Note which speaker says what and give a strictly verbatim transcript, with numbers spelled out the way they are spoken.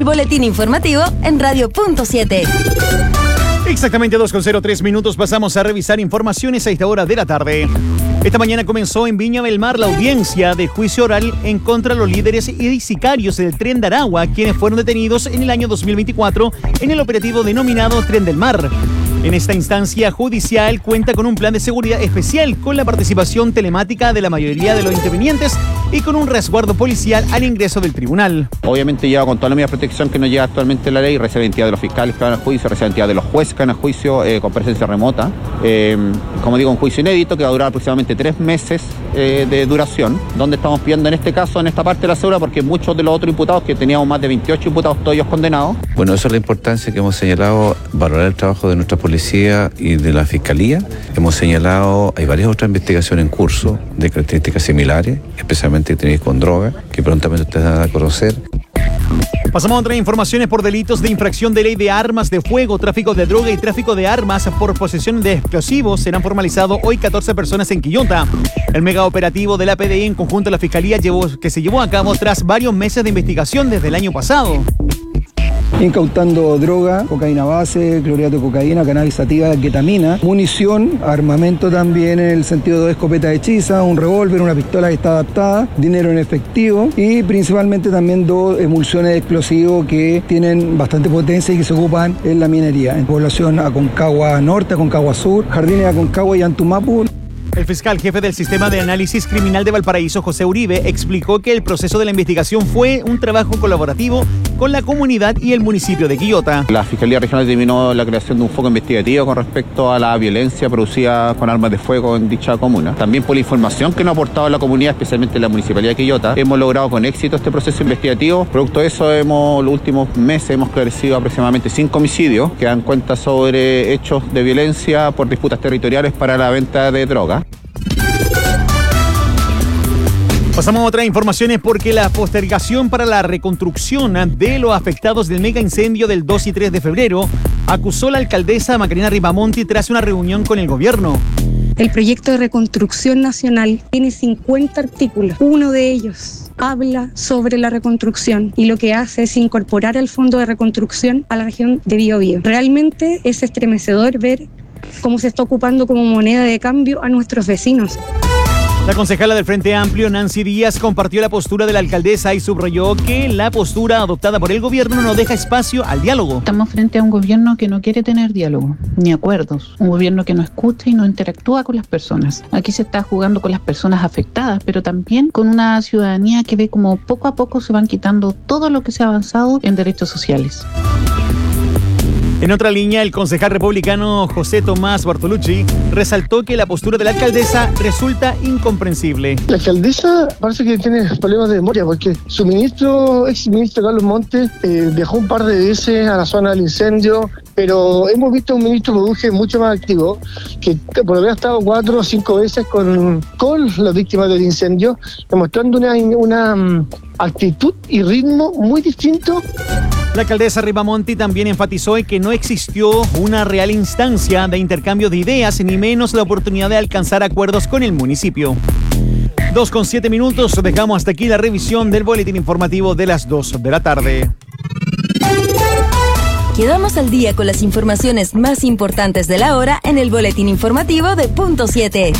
Speaker 1: boletín informativo en Radio Punto siete.
Speaker 2: Exactamente dos con cero tres minutos pasamos a revisar informaciones a esta hora de la tarde. Esta mañana comenzó en Viña del Mar la audiencia de juicio oral en contra de los líderes y sicarios del Tren de Aragua, quienes fueron detenidos en el año dos mil veinticuatro en el operativo denominado Tren del Mar. En esta instancia judicial cuenta con un plan de seguridad especial con la participación telemática de la mayoría de los intervinientes y con un resguardo policial al ingreso del tribunal.
Speaker 3: Obviamente lleva con toda la medida de protección que nos lleva actualmente la ley, recibe identidad de los fiscales que van a juicio, recibe identidad de los jueces que van a juicio eh, con presencia remota. Eh, como digo, un juicio inédito que va a durar aproximadamente tres meses eh, de duración, donde estamos pidiendo en este caso, en esta parte de la cédula, porque muchos de los otros imputados, que teníamos más de veintiocho imputados, todos ellos condenados.
Speaker 4: Bueno, eso es la importancia que hemos señalado, valorar el trabajo de nuestra policía y de la fiscalía. Hemos señalado, hay varias otras investigaciones en curso de características similares, especialmente que tenéis con droga, que prontamente ustedes van a conocer.
Speaker 2: Pasamos a otras informaciones por delitos de infracción de ley de armas de fuego, tráfico de droga y tráfico de armas por posesión de explosivos. Serán formalizados hoy catorce personas en Quillota. El mega operativo de la P D I en conjunto a la Fiscalía llevó, que se llevó a cabo tras varios meses de investigación desde el año pasado.
Speaker 5: Incautando droga, cocaína base, clorhidrato de cocaína, cannabis sativa, ketamina, munición, armamento también en el sentido de escopeta hechiza, un revólver, una pistola que está adaptada, dinero en efectivo y principalmente también dos emulsiones de explosivos que tienen bastante potencia y que se ocupan en la minería. En población Aconcagua Norte, Aconcagua Sur, Jardines Aconcagua y Antumapu.
Speaker 2: El fiscal jefe del Sistema de Análisis Criminal de Valparaíso, José Uribe, explicó que el proceso de la investigación fue un trabajo colaborativo con la comunidad y el municipio de Quillota.
Speaker 3: La Fiscalía Regional determinó la creación de un foco investigativo con respecto a la violencia producida con armas de fuego en dicha comuna. También por la información que nos ha aportado la comunidad, especialmente la Municipalidad de Quillota, hemos logrado con éxito este proceso investigativo. Producto de eso, hemos, los últimos meses hemos esclarecido aproximadamente cinco homicidios que dan cuenta sobre hechos de violencia por disputas territoriales para la venta de droga.
Speaker 2: Pasamos a otras informaciones porque la postergación para la reconstrucción de los afectados del mega incendio del dos y tres de febrero acusó la alcaldesa Macarena Ripamonti tras una reunión con el gobierno.
Speaker 6: El proyecto de reconstrucción nacional tiene cincuenta artículos. Uno de ellos habla sobre la reconstrucción y lo que hace es incorporar el fondo de reconstrucción a la región de Biobío. Realmente es estremecedor ver cómo se está ocupando como moneda de cambio a nuestros vecinos.
Speaker 2: La concejala del Frente Amplio, Nancy Díaz, compartió la postura de la alcaldesa y subrayó que la postura adoptada por el gobierno no deja espacio al diálogo.
Speaker 7: Estamos frente a un gobierno que no quiere tener diálogo, ni acuerdos. Un gobierno que no escucha y no interactúa con las personas. Aquí se está jugando con las personas afectadas, pero también con una ciudadanía que ve como poco a poco se van quitando todo lo que se ha avanzado en derechos sociales.
Speaker 2: En otra línea, el concejal republicano José Tomás Bartolucci resaltó que la postura de la alcaldesa resulta incomprensible.
Speaker 8: La alcaldesa parece que tiene problemas de memoria porque su ministro, ex ministro Carlos Montes, eh, viajó un par de veces a la zona del incendio, pero hemos visto a un ministro Produje mucho más activo, que por haber estado cuatro o cinco veces con, con las víctimas del incendio, demostrando una, una um, actitud y ritmo muy distinto.
Speaker 2: La alcaldesa Ripamonti también enfatizó en que no existió una real instancia de intercambio de ideas, ni menos la oportunidad de alcanzar acuerdos con el municipio. Dos con siete minutos, dejamos hasta aquí la revisión del boletín informativo de las dos de la tarde.
Speaker 1: Quedamos al día con las informaciones más importantes de la hora en el boletín informativo de Punto siete.